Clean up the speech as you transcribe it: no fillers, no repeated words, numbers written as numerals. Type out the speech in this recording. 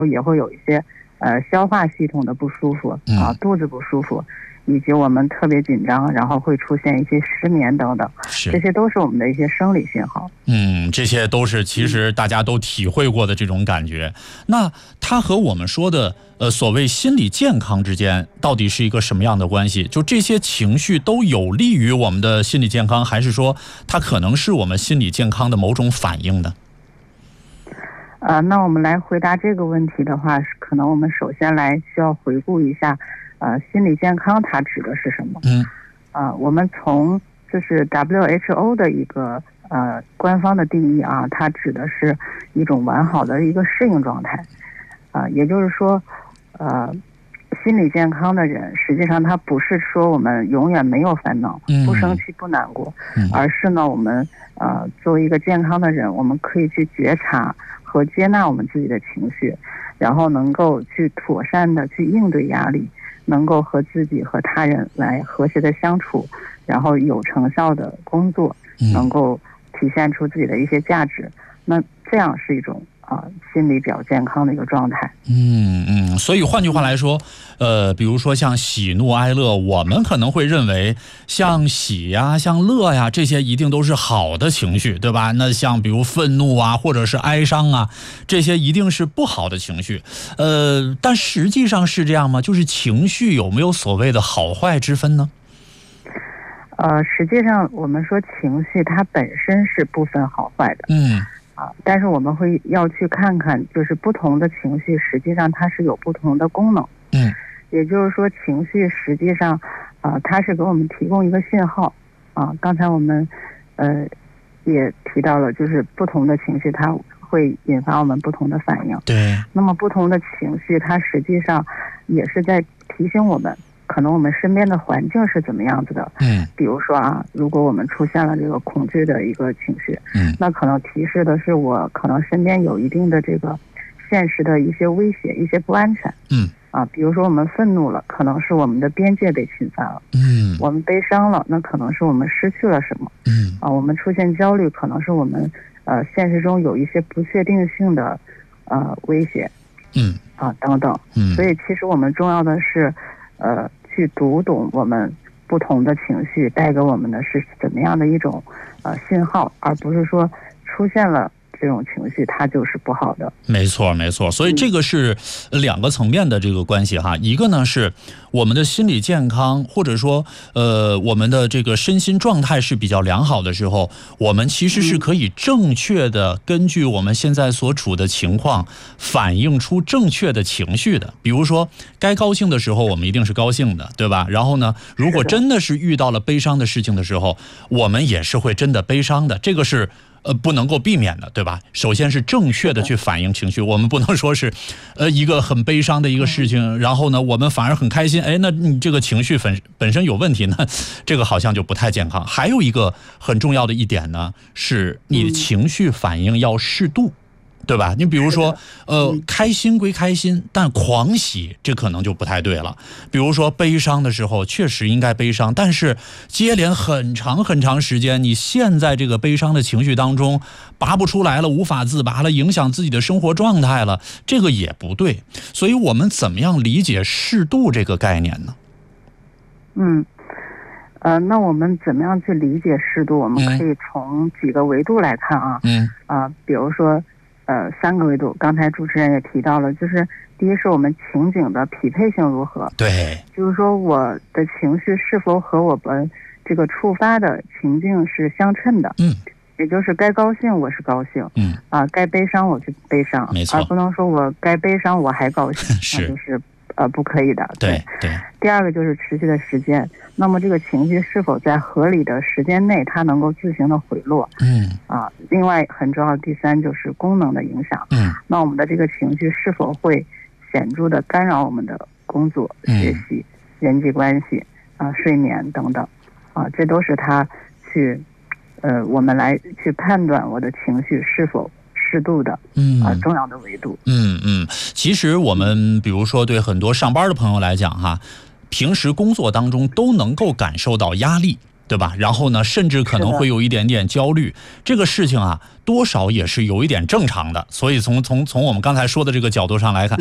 也会有一些消化系统的不舒服啊，肚子不舒服，以及我们特别紧张，然后会出现一些失眠等等，这些都是我们的一些生理信号。 这些都是其实大家都体会过的这种感觉。那它和我们说的所谓心理健康之间到底是一个什么样的关系？就这些情绪都有利于我们的心理健康，还是说它可能是我们心理健康的某种反应呢？ 那我们来回答这个问题的话，可能我们首先需要回顾一下，心理健康它指的是什么？我们从就是 WHO 的一个官方的定义啊，它指的是一种完好的一个适应状态，也就是说，心理健康的人，实际上他不是说我们永远没有烦恼，不生气不难过，而是呢，我们作为一个健康的人，我们可以去觉察和接纳我们自己的情绪，然后能够去妥善的去应对压力，能够和自己和他人来和谐的相处，然后有成效的工作，能够体现出自己的一些价值。那这样是一种心理比较健康的一个状态。 所以换句话来说，比如说像喜怒哀乐，我们可能会认为像喜呀、像乐呀，这些一定都是好的情绪，对吧？那像比如愤怒啊，或者是哀伤啊，这些一定是不好的情绪。但实际上是这样吗？就是情绪有没有所谓的好坏之分呢？ 实际上我们说情绪它本身是不分好坏的。但是我们要去看看，就是不同的情绪实际上它是有不同的功能。也就是说情绪实际上它是给我们提供一个信号刚才我们也提到了，就是不同的情绪它会引发我们不同的反应。 对。 那么不同的情绪它实际上也是在提醒我们，可能我们身边的环境是怎么样子的。比如说如果我们出现了这个恐惧的一个情绪，那可能提示的是我可能身边有一定的这个现实的一些威胁，一些不安全。比如说我们愤怒了，可能是我们的边界被侵犯了。我们悲伤了，那可能是我们失去了什么。我们出现焦虑，可能是我们现实中有一些不确定性的威胁。等等。所以其实我们重要的是去读懂我们不同的情绪带给我们的是怎么样的一种信号，而不是说出现了这种情绪它就是不好的。 没错没错。所以这个是两个层面的这个关系哈。一个呢是我们的心理健康，或者说我们的这个身心状态是比较良好的时候，我们其实是可以正确的根据我们现在所处的情况反映出正确的情绪的。比如说该高兴的时候我们一定是高兴的，对吧？然后呢，如果真的是遇到了悲伤的事情的时候，我们也是会真的悲伤的，这个是不能够避免的，对吧？首先是正确的去反映情绪，我们不能说是一个很悲伤的一个事情，然后呢我们反而很开心，那你这个情绪本身有问题呢，这个好像就不太健康。还有一个很重要的一点呢，是你的情绪反应要适度，对吧？你比如说开心归开心，但狂喜这可能就不太对了。比如说悲伤的时候确实应该悲伤，但是接连很长很长时间你陷在这个悲伤的情绪当中拔不出来了，无法自拔了，影响自己的生活状态了，这个也不对。所以我们怎么样理解适度这个概念呢？ 那我们怎么样去理解适度？我们可以从几个维度来看比如说3个维度，刚才主持人也提到了，就是第一是我们情景的匹配性如何。 对。 就是说我的情绪是否和我们这个触发的情境是相称的。也就是该高兴我是高兴，该悲伤我就悲伤， 没错， 而不能说我该悲伤我还高兴， 是， 那就是不可以的。 对。 第二个就是持续的时间，那么这个情绪是否在合理的时间内它能够自行的回落。另外很重要的第三就是功能的影响。那我们的这个情绪是否会显著的干扰我们的工作、学习、人际关系睡眠等等这都是它去我们来去判断我的情绪是否适度的重要的维度。 其实我们比如说对很多上班的朋友来讲平时工作当中都能够感受到压力，对吧？然后呢，甚至可能会有一点点焦虑，这个事情多少也是有一点正常的。所以从我们刚才说的这个角度上来看。